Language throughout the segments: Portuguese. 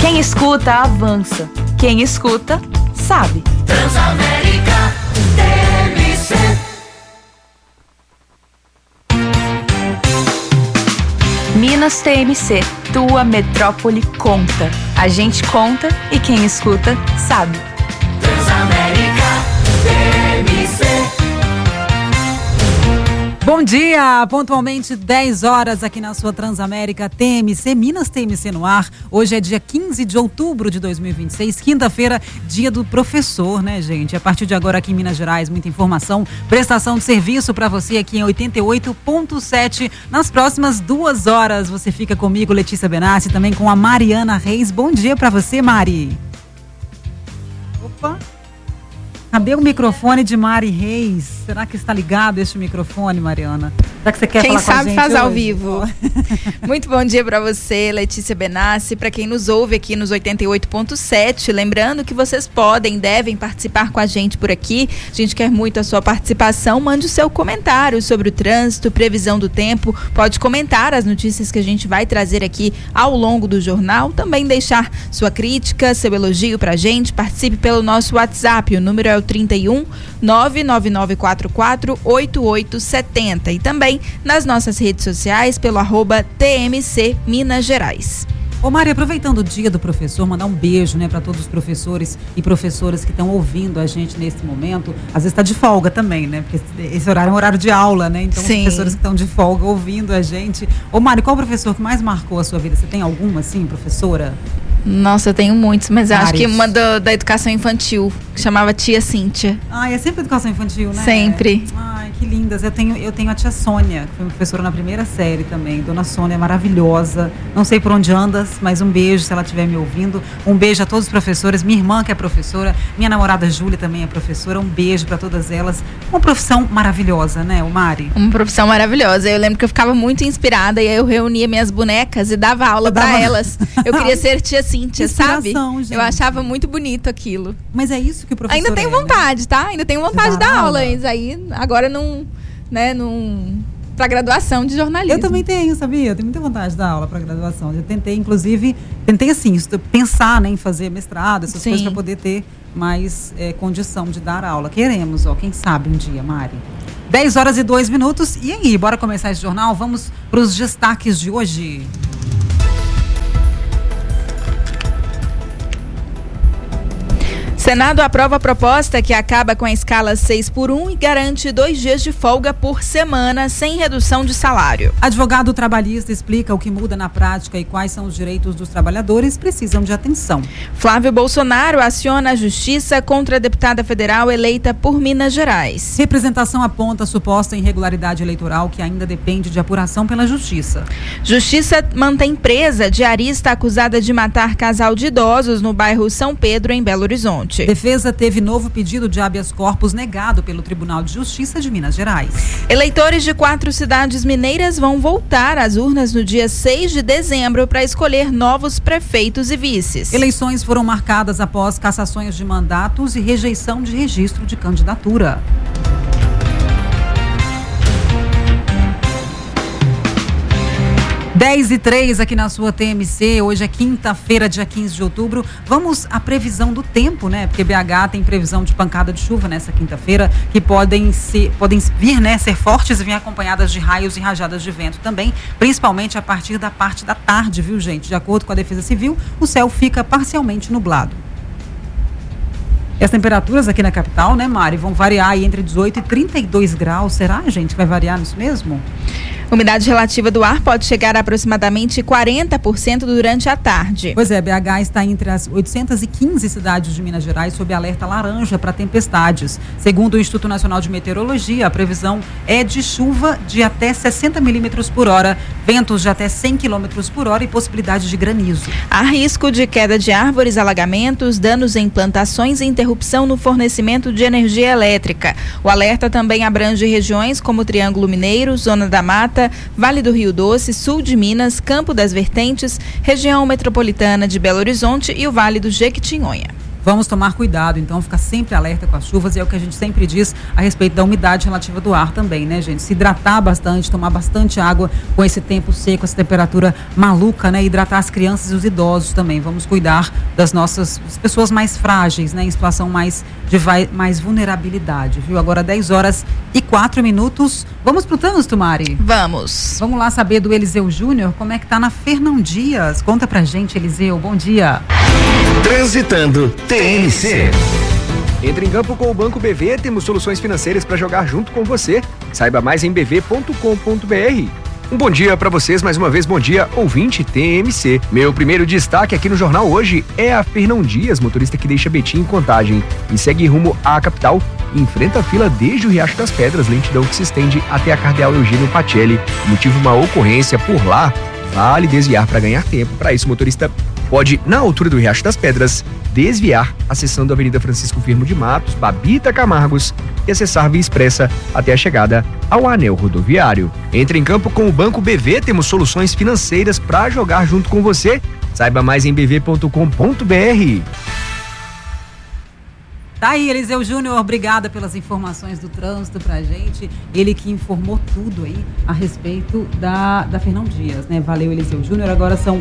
Quem escuta, avança. Quem escuta, sabe. Transamérica TMC. Minas TMC, tua metrópole conta. A gente conta e quem escuta, sabe. Transamérica TMC. Bom dia, pontualmente 10 horas aqui na sua Transamérica TMC, Minas TMC no ar. Hoje é dia 15 de outubro de 2026, quinta-feira, dia do professor, né, gente? A partir de agora aqui em Minas Gerais, muita informação, prestação de serviço para você aqui em 88.7. Nas próximas 2 horas você fica comigo, Letícia Benassi, também com a Mariana Reis. Bom dia para você, Mari. Opa! Cadê o microfone de Mari Reis? Será que está ligado este microfone, Mariana? Será que você quer falar com a gente? Quem sabe faz hoje? ao vivo. Muito bom dia para você, Letícia Benassi, para quem nos ouve aqui nos 88.7. Lembrando que vocês devem participar com a gente por aqui. A gente quer muito a sua participação. Mande o seu comentário sobre o trânsito, previsão do tempo. Pode comentar as notícias que a gente vai trazer aqui ao longo do jornal. Também deixar sua crítica, seu elogio para a gente. Participe pelo nosso WhatsApp. O número é o 31 99944 8870 e também nas nossas redes sociais pelo @TMC Minas Gerais. Ô Mari, aproveitando o dia do professor, mandar um beijo, né, para todos os professores e professoras que estão ouvindo a gente nesse momento. Às vezes está de folga também, né, porque esse horário é um horário de aula, né, então Sim. Os professores que estão de folga ouvindo a gente. Ô Mari, qual professor que mais marcou a sua vida? Você tem alguma, assim, professora? Nossa, eu tenho muitos, mas eu acho que Vários. uma da educação infantil, que chamava Tia Cíntia. Ai, é sempre educação infantil, né? Sempre. Ai, que lindas. Eu tenho a tia Sônia, que foi uma professora na primeira série também. Dona Sônia é maravilhosa. Não sei por onde andas, mas um beijo se ela estiver me ouvindo. Um beijo a todos os professores. Minha irmã, que é professora. Minha namorada Júlia também é professora. Um beijo para todas elas. Uma profissão maravilhosa, né, o Mari? Uma profissão maravilhosa. Eu lembro que eu ficava muito inspirada e aí eu reunia minhas bonecas e dava aula para elas. Eu queria ser Tia Cíntia, sabe? Gente. Eu achava muito bonito aquilo. Mas é isso que o professor Ainda tenho né? vontade, tá? Ainda tenho vontade de dá dar aula? aula. Mas aí, agora não, né, pra graduação de jornalismo. Eu também tenho, sabia? Eu tenho muita vontade de dar aula para graduação. Eu tentei, inclusive, assim, pensar, né, em fazer mestrado, essas Sim. coisas, para poder ter mais condição de dar aula. Queremos, quem sabe um dia, Mari. 10 horas e 2 minutos. E aí, bora começar esse jornal? Vamos para os destaques de hoje. Senado aprova a proposta que acaba com a escala 6x1 e garante 2 dias de folga por semana sem redução de salário. Advogado trabalhista explica o que muda na prática e quais são os direitos dos trabalhadores precisam de atenção. Flávio Bolsonaro aciona a justiça contra a deputada federal eleita por Minas Gerais. Representação aponta suposta irregularidade eleitoral que ainda depende de apuração pela justiça. Justiça mantém presa diarista acusada de matar casal de idosos no bairro São Pedro, em Belo Horizonte. Defesa teve novo pedido de habeas corpus negado pelo Tribunal de Justiça de Minas Gerais. Eleitores de 4 cidades mineiras vão voltar às urnas no dia 6 de dezembro para escolher novos prefeitos e vices. Eleições foram marcadas após cassações de mandatos e rejeição de registro de candidatura. 10h03 aqui na sua TMC, hoje é quinta-feira, dia 15 de outubro. Vamos à previsão do tempo, né? Porque BH tem previsão de pancada de chuva nessa quinta-feira, que podem vir, né, ser fortes e vir acompanhadas de raios e rajadas de vento também, principalmente a partir da parte da tarde, viu, gente? De acordo com a Defesa Civil, o céu fica parcialmente nublado. E as temperaturas aqui na capital, né, Mari, vão variar aí entre 18 e 32 graus. Será, gente, que vai variar nisso mesmo? Umidade relativa do ar pode chegar a aproximadamente 40% durante a tarde. Pois é, BH está entre as 815 cidades de Minas Gerais sob alerta laranja para tempestades. Segundo o Instituto Nacional de Meteorologia, a previsão é de chuva de até 60 milímetros por hora, ventos de até 100 quilômetros por hora e possibilidade de granizo. Há risco de queda de árvores, alagamentos, danos em plantações e interrupção no fornecimento de energia elétrica. O alerta também abrange regiões como Triângulo Mineiro, Zona da Mata, Vale do Rio Doce, Sul de Minas, Campo das Vertentes, região metropolitana de Belo Horizonte e o Vale do Jequitinhonha. vamos tomar cuidado, então ficar sempre alerta com as chuvas, e é o que a gente sempre diz a respeito da umidade relativa do ar também, né, gente? Se hidratar bastante, tomar bastante água com esse tempo seco, essa temperatura maluca, né? Hidratar as crianças e os idosos também. Vamos cuidar das nossas pessoas mais frágeis, né? Em situação mais vulnerabilidade, viu? Agora 10h04. Vamos pro trânsito, Mari? Vamos. Vamos lá saber do Eliseu Júnior, como é que tá na Fernão Dias. Conta pra gente, Eliseu, bom dia. Transitando TMC. Entre em campo com o Banco BV, temos soluções financeiras para jogar junto com você. Saiba mais em bv.com.br. Um bom dia para vocês, mais uma vez, bom dia, ouvinte TMC. Meu primeiro destaque aqui no jornal hoje é a Fernão Dias, motorista que deixa Betim em Contagem e segue rumo à capital. Enfrenta a fila desde o Riacho das Pedras, lentidão que se estende até a Cardeal Eugênio Pacelli. Motivo uma ocorrência por lá, vale desviar para ganhar tempo. Para isso, o motorista pode, na altura do Riacho das Pedras, desviar acessando a Avenida Francisco Firmo de Matos, Babita Camargos e acessar via expressa até a chegada ao anel rodoviário. Entre em campo com o Banco BV, temos soluções financeiras para jogar junto com você. Saiba mais em bv.com.br. Tá aí, Eliseu Júnior, obrigada pelas informações do trânsito pra gente. Ele que informou tudo aí a respeito da Fernão Dias, né? Valeu, Eliseu Júnior. Agora são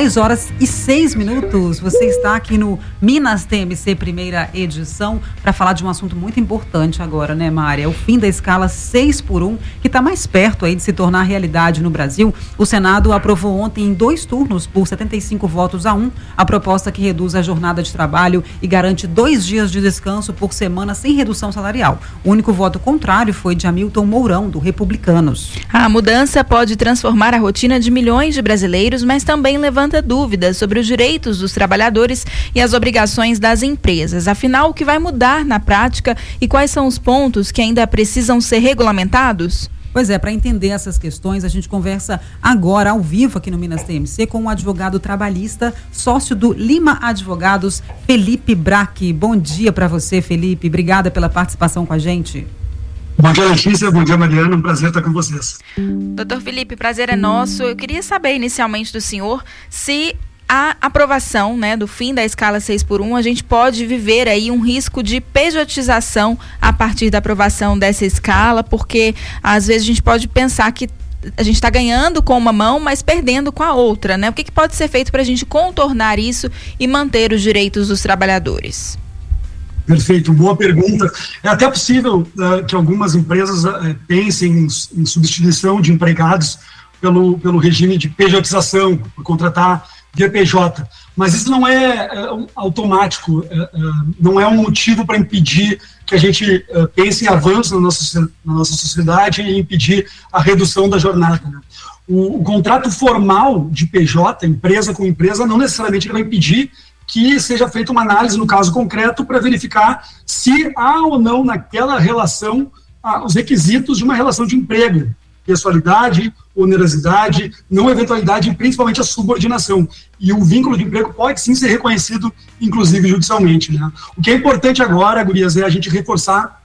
10h06. Você está aqui no Minas TMC, primeira edição, para falar de um assunto muito importante agora, né, Mari? É o fim da escala 6x1, que está mais perto aí de se tornar realidade no Brasil. O Senado aprovou ontem, em 2 turnos, por 75 votos a 1, a proposta que reduz a jornada de trabalho e garante 2 dias de descanso por semana sem redução salarial. O único voto contrário foi de Hamilton Mourão, do Republicanos. A mudança pode transformar a rotina de milhões de brasileiros, mas também levanta dúvidas sobre os direitos dos trabalhadores e as obrigações das empresas. Afinal, o que vai mudar na prática e quais são os pontos que ainda precisam ser regulamentados? Pois é, para entender essas questões, a gente conversa agora, ao vivo, aqui no Minas TMC, com o advogado trabalhista, sócio do Lima Advogados, Felipe Braque. Bom dia para você, Felipe. Obrigada pela participação com a gente. Bom dia, Letícia. Bom dia, Mariana. Um prazer estar com vocês. Doutor Felipe, prazer é nosso. Eu queria saber inicialmente do senhor se a aprovação, né, do fim da escala 6x1, a gente pode viver aí um risco de pejotização a partir da aprovação dessa escala, porque às vezes a gente pode pensar que a gente está ganhando com uma mão, mas perdendo com a outra, né? O que pode ser feito para a gente contornar isso e manter os direitos dos trabalhadores? Perfeito, boa pergunta. É até possível que algumas empresas pensem em substituição de empregados pelo regime de pejotização, por contratar via PJ, mas isso não é automático, não é um motivo para impedir que a gente pense em avanço na nossa sociedade e impedir a redução da jornada, né? O contrato formal de PJ, empresa com empresa, não necessariamente vai impedir que seja feita uma análise no caso concreto para verificar se há ou não naquela relação os requisitos de uma relação de emprego, pessoalidade, onerosidade, não eventualidade e principalmente a subordinação. E o vínculo de emprego pode sim ser reconhecido, inclusive judicialmente, né? O que é importante agora, gurias, é a gente reforçar,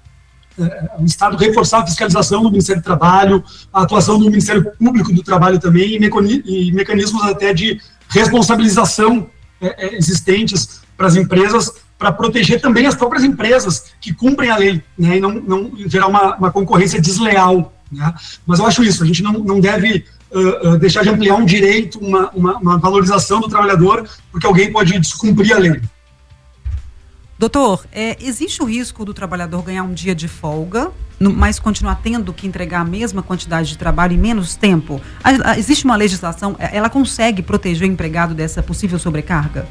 o Estado reforçar a fiscalização do Ministério do Trabalho, a atuação do Ministério Público do Trabalho também e mecanismos até de responsabilização existentes para as empresas, para proteger também as próprias empresas que cumprem a lei, né, e não gerar uma concorrência desleal, né? Mas eu acho isso, a gente não deve deixar de ampliar um direito, uma valorização do trabalhador, porque alguém pode descumprir a lei. Doutor, existe o risco do trabalhador ganhar um dia de folga, mas continuar tendo que entregar a mesma quantidade de trabalho em menos tempo? Existe uma legislação, ela consegue proteger o empregado dessa possível sobrecarga?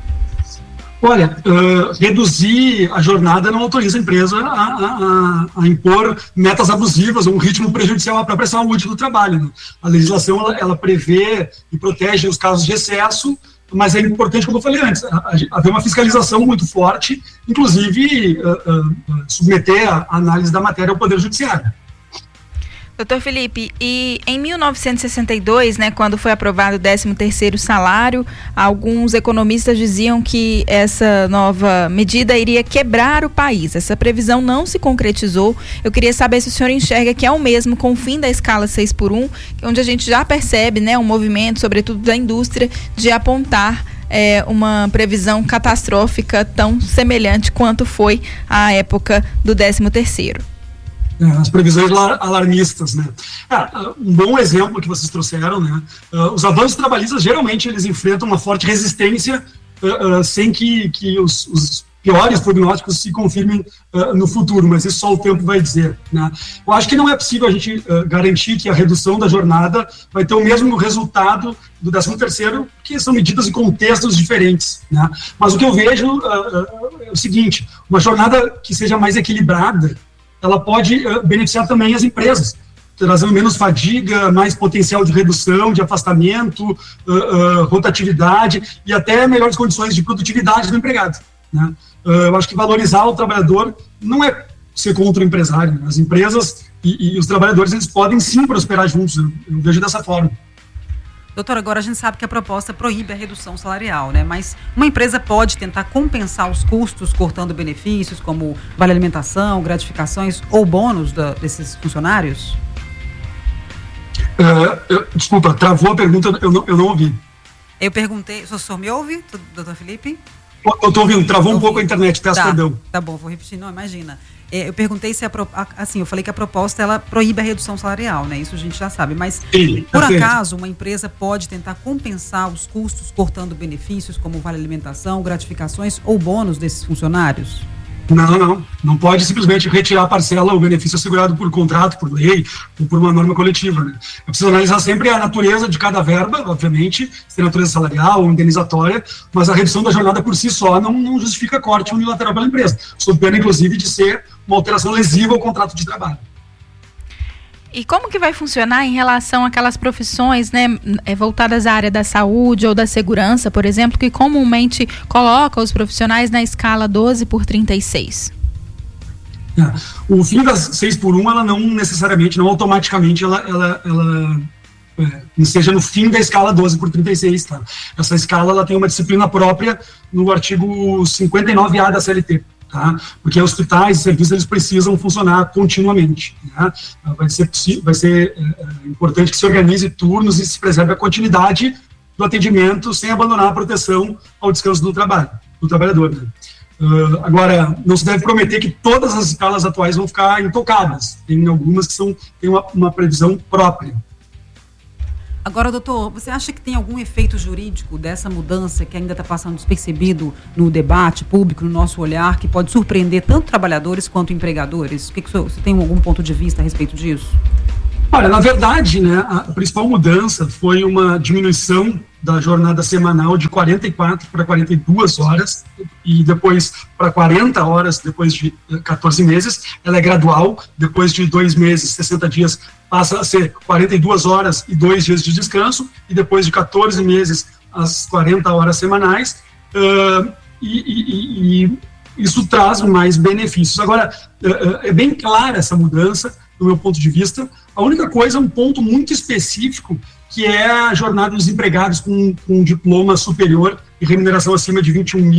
Olha, reduzir a jornada não autoriza a empresa a impor metas abusivas ou um ritmo prejudicial à própria saúde do trabalho, né? A legislação, ela prevê e protege os casos de excesso, mas é importante, como eu falei antes, haver uma fiscalização muito forte, inclusive submeter a análise da matéria ao Poder Judiciário. Doutor Felipe, e em 1962, né, quando foi aprovado o 13º salário, alguns economistas diziam que essa nova medida iria quebrar o país. Essa previsão não se concretizou. Eu queria saber se o senhor enxerga que é o mesmo com o fim da escala 6x1, onde a gente já percebe, né, um movimento, sobretudo da indústria, de apontar uma previsão catastrófica tão semelhante quanto foi a época do 13º. As previsões alarmistas, né? Um bom exemplo que vocês trouxeram, né? Os avanços trabalhistas, geralmente, eles enfrentam uma forte resistência sem que os piores prognósticos se confirmem no futuro, mas isso só o tempo vai dizer, né? Eu acho que não é possível a gente garantir que a redução da jornada vai ter o mesmo resultado do 13º, que são medidas em contextos diferentes, né? Mas o que eu vejo é o seguinte: uma jornada que seja mais equilibrada, ela pode beneficiar também as empresas, trazendo menos fadiga, mais potencial de redução, de afastamento, rotatividade e até melhores condições de produtividade do empregado, né? Eu acho que valorizar o trabalhador não é ser contra o empresário, né? As empresas e os trabalhadores, eles podem sim prosperar juntos, eu vejo dessa forma. Doutor, agora a gente sabe que a proposta proíbe a redução salarial, né? Mas uma empresa pode tentar compensar os custos cortando benefícios como vale alimentação, gratificações ou bônus desses funcionários? Desculpa, travou a pergunta, eu não ouvi. Eu perguntei, o senhor me ouve, doutor Felipe? Eu estou ouvindo, travou um pouco a internet, peço perdão. Tá bom, vou repetir, não, imagina. Eu perguntei se eu falei que a proposta, ela proíbe a redução salarial, né? Isso a gente já sabe, mas por acaso uma empresa pode tentar compensar os custos cortando benefícios como vale alimentação, gratificações ou bônus desses funcionários? Não pode simplesmente retirar a parcela, o benefício assegurado por contrato, por lei ou por uma norma coletiva, né? É preciso analisar sempre a natureza de cada verba, obviamente, se é natureza salarial ou indenizatória, mas a redução da jornada por si só não justifica corte unilateral pela empresa, sob pena, inclusive, de ser uma alteração lesiva ao contrato de trabalho. E como que vai funcionar em relação àquelas profissões, né, voltadas à área da saúde ou da segurança, por exemplo, que comumente coloca os profissionais na escala 12/36? O fim das 6x1, ela não necessariamente, não automaticamente, ela seja no fim da escala 12/36, tá? Essa escala, ela tem uma disciplina própria no artigo 59A da CLT. Tá? Porque hospitais e serviços, eles precisam funcionar continuamente, né? Vai ser importante que se organize turnos e se preserve a continuidade do atendimento sem abandonar a proteção ao descanso do trabalhador, né? Agora, não se deve prometer que todas as escalas atuais vão ficar intocadas. Tem algumas que têm uma previsão própria. Agora, doutor, você acha que tem algum efeito jurídico dessa mudança que ainda está passando despercebido no debate público, no nosso olhar, que pode surpreender tanto trabalhadores quanto empregadores? Você tem algum ponto de vista a respeito disso? Olha, na verdade, né, a principal mudança foi uma diminuição da jornada semanal de 44 para 42 horas e depois para 40 horas depois de 14 meses. Ela é gradual, depois de 2 meses, 60 dias, passa a ser 42 horas e 2 dias de descanso, e depois de 14 meses, as 40 horas semanais, e isso traz mais benefícios. Agora, é bem clara essa mudança, do meu ponto de vista. A única coisa, um ponto muito específico, que é a jornada dos empregados com um diploma superior e remuneração acima de R$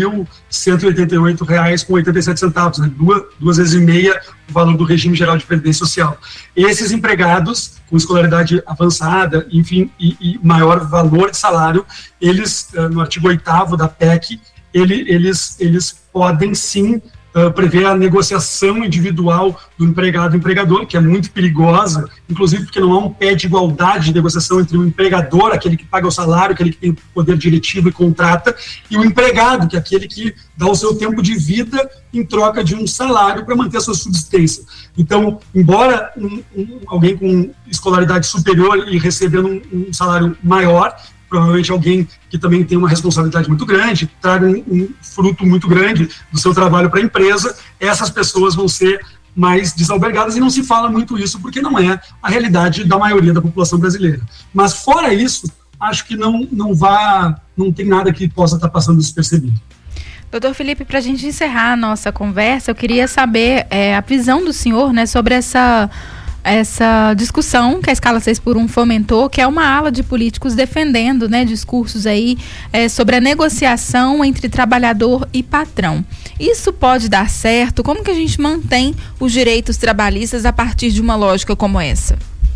21.188,87, né? Duas vezes e meia o valor do regime geral de previdência social. Esses empregados com escolaridade avançada, enfim, e maior valor de salário, eles, no artigo 8º da PEC, eles podem sim prevê a negociação individual do empregado e empregador, que é muito perigosa, inclusive porque não há um pé de igualdade de negociação entre o empregador, aquele que paga o salário, aquele que tem poder diretivo e contrata, e o empregado, que é aquele que dá o seu tempo de vida em troca de um salário para manter a sua subsistência. Então, embora alguém com escolaridade superior e recebendo um salário maior, provavelmente alguém que também tem uma responsabilidade muito grande, traga um fruto muito grande do seu trabalho para a empresa, essas pessoas vão ser mais desalbergadas, e não se fala muito isso porque não é a realidade da maioria da população brasileira. Mas fora isso, acho que não tem nada que possa estar passando despercebido. Doutor Felipe, para a gente encerrar a nossa conversa, eu queria saber a visão do senhor, né, sobre essa discussão que a escala 6x1 fomentou, que é uma ala de políticos defendendo, né, discursos aí sobre a negociação entre trabalhador e patrão. Isso pode dar certo? Como que a gente mantém os direitos trabalhistas a partir de uma lógica como essa?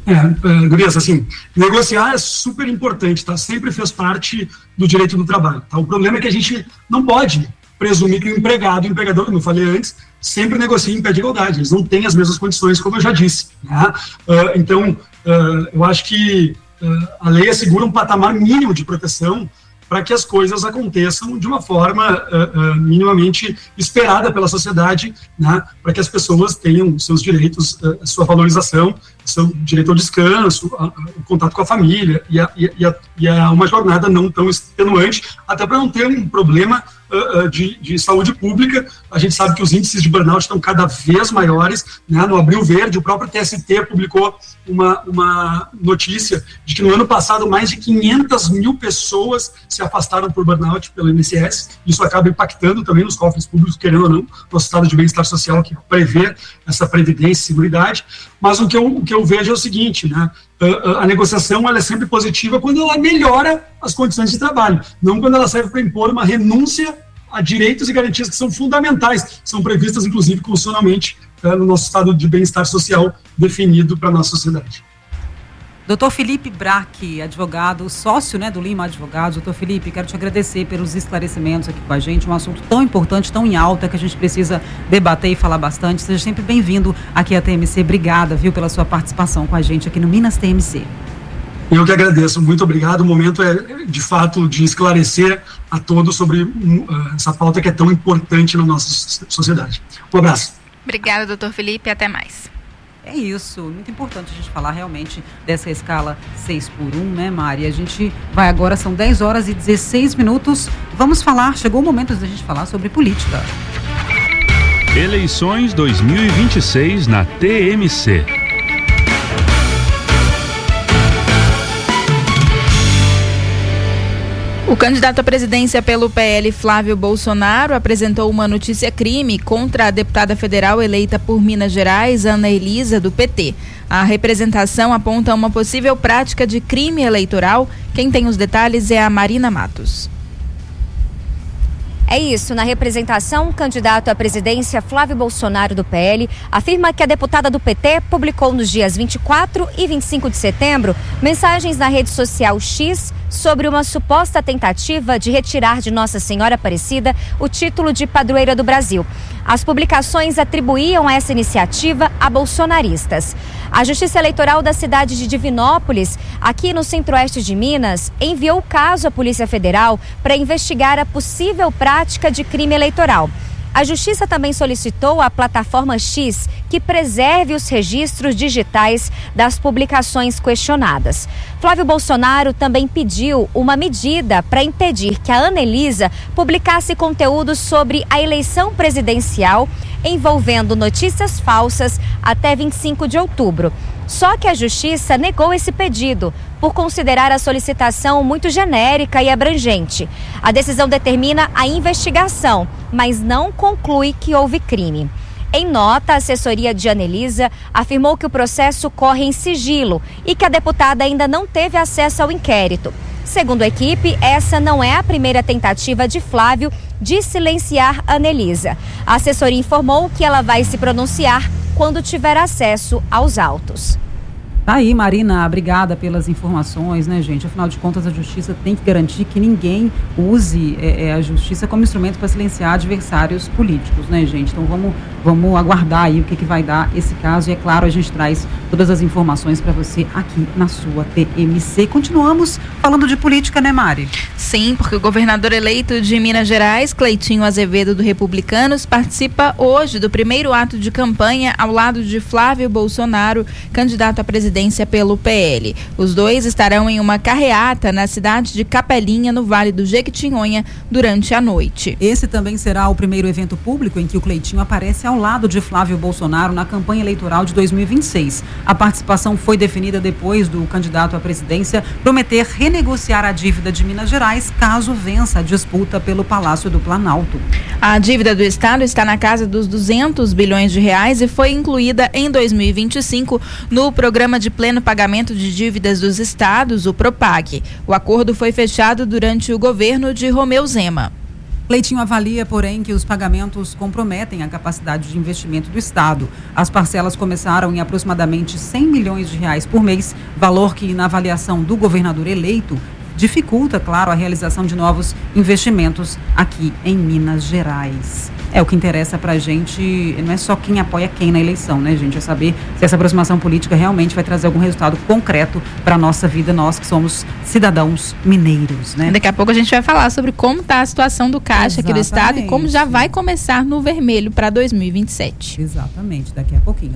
Gurias, assim, negociar é super importante, tá? Sempre fez parte do direito do trabalho, tá? O problema é que a gente não pode presumir que o empregador, como eu falei antes, sempre negocia em pé de igualdade. Eles não têm as mesmas condições, como eu já disse, né? Então, eu acho que a lei assegura um patamar mínimo de proteção para que as coisas aconteçam de uma forma minimamente esperada pela sociedade, né, para que as pessoas tenham seus direitos, a sua valorização, seu direito ao descanso, o contato com a família e uma jornada não tão extenuante, até para não ter um problema de saúde pública. A gente sabe que os índices de burnout estão cada vez maiores, né? No Abril Verde, o próprio TST publicou uma notícia de que no ano passado mais de 500 mil pessoas se afastaram por burnout pelo INSS. Isso acaba impactando também nos cofres públicos, querendo ou não, nosso estado de bem-estar social que prevê essa previdência e seguridade. Mas o que eu vejo é o seguinte, né? A negociação ela é sempre positiva quando ela melhora as condições de trabalho, não quando ela serve para impor uma renúncia a direitos e garantias que são fundamentais, são previstas inclusive constitucionalmente no nosso estado de bem-estar social definido para a nossa sociedade. Doutor Felipe Braque, advogado, sócio, né, do Lima Advogados. Doutor Felipe, quero te agradecer pelos esclarecimentos aqui com a gente, um assunto tão importante, tão em alta, que a gente precisa debater e falar bastante. Seja sempre bem-vindo aqui à TMC. Obrigada, viu, pela sua participação com a gente aqui no Minas TMC. Eu que agradeço, muito obrigado. O momento é, de fato, de esclarecer a todos sobre essa pauta que é tão importante na nossa sociedade. Um abraço. Obrigada, doutor Felipe, até mais. É isso, muito importante a gente falar realmente dessa escala 6x1, né, Mari? A gente vai agora, são 10 horas e 16 minutos. Vamos falar, chegou o momento da gente falar sobre política. Eleições 2026 na TMC. O candidato à presidência pelo PL, Flávio Bolsonaro, apresentou uma notícia-crime contra a deputada federal eleita por Minas Gerais, Ana Elisa, do PT. A representação aponta uma possível prática de crime eleitoral. Quem tem os detalhes é a Marina Matos. É isso, na representação, o candidato à presidência Flávio Bolsonaro do PL afirma que a deputada do PT publicou nos dias 24 e 25 de setembro mensagens na rede social X sobre uma suposta tentativa de retirar de Nossa Senhora Aparecida o título de padroeira do Brasil. As publicações atribuíam essa iniciativa a bolsonaristas. A Justiça Eleitoral da cidade de Divinópolis, aqui no centro-oeste de Minas, enviou o caso à Polícia Federal para investigar a possível prática de crime eleitoral. A Justiça também solicitou à plataforma X que preserve os registros digitais das publicações questionadas. Flávio Bolsonaro também pediu uma medida para impedir que a Ana Elisa publicasse conteúdo sobre a eleição presidencial envolvendo notícias falsas até 25 de outubro. Só que a Justiça negou esse pedido por considerar a solicitação muito genérica e abrangente. A decisão determina a investigação, mas não conclui que houve crime. Em nota, a assessoria de Ana Elisa afirmou que o processo corre em sigilo e que a deputada ainda não teve acesso ao inquérito. Segundo a equipe, essa não é a primeira tentativa de Flávio de silenciar Ana Elisa. A assessoria informou que ela vai se pronunciar quando tiver acesso aos autos. Tá aí, Marina, obrigada pelas informações, né, gente? Afinal de contas, a Justiça tem que garantir que ninguém use a Justiça como instrumento para silenciar adversários políticos, né, gente? Então vamos aguardar aí o que vai dar esse caso. E é claro, a gente traz todas as informações para você aqui na sua TMC. Continuamos falando de política, né, Mari? Sim, porque o governador eleito de Minas Gerais, Cleitinho Azevedo, do Republicanos, participa hoje do primeiro ato de campanha ao lado de Flávio Bolsonaro, candidato à presidência pelo PL. Os dois estarão em uma carreata na cidade de Capelinha, no Vale do Jequitinhonha, durante a noite. Esse também será o primeiro evento público em que o Cleitinho aparece ao lado de Flávio Bolsonaro na campanha eleitoral de 2026. A participação foi definida depois do candidato à presidência prometer renegociar a dívida de Minas Gerais caso vença a disputa pelo Palácio do Planalto. A dívida do Estado está na casa dos 200 bilhões de reais e foi incluída em 2025 no Programa de Pleno Pagamento de Dívidas dos Estados, o PROPAG. O acordo foi fechado durante o governo de Romeu Zema. Cleitinho avalia, porém, que os pagamentos comprometem a capacidade de investimento do Estado. As parcelas começaram em aproximadamente R$100 milhões por mês, valor que, na avaliação do governador eleito, dificulta, claro, a realização de novos investimentos aqui em Minas Gerais. É o que interessa pra gente, não é só quem apoia quem na eleição, né, gente? É saber se essa aproximação política realmente vai trazer algum resultado concreto para a nossa vida, nós que somos cidadãos mineiros, né? Daqui a pouco a gente vai falar sobre como está a situação do Caixa aqui do Estado e como já vai começar no vermelho para 2027. Exatamente, daqui a pouquinho,